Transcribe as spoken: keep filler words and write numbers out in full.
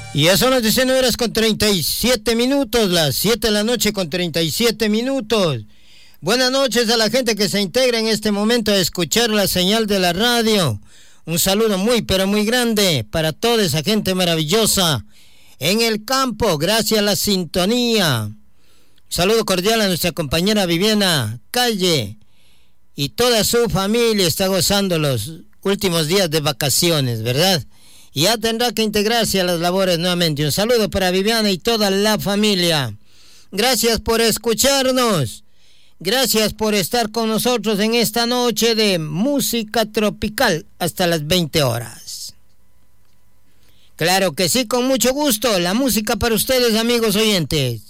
Y ya son las diecinueve horas con treinta y siete minutos, las siete de la noche con treinta y siete minutos. Buenas noches a la gente que se integra en este momento a escuchar la señal de la radio. Un saludo muy pero muy grande para toda esa gente maravillosa en el campo, gracias a la sintonía. Un saludo cordial a nuestra compañera Viviana Calle y toda su familia está gozando los últimos días de vacaciones, ¿verdad? Y ya tendrá que integrarse a las labores nuevamente. Un saludo para Viviana y toda la familia. Gracias por escucharnos. Gracias por estar con nosotros en esta noche de música tropical hasta las veinte horas. Claro que sí, con mucho gusto. La música para ustedes, amigos oyentes.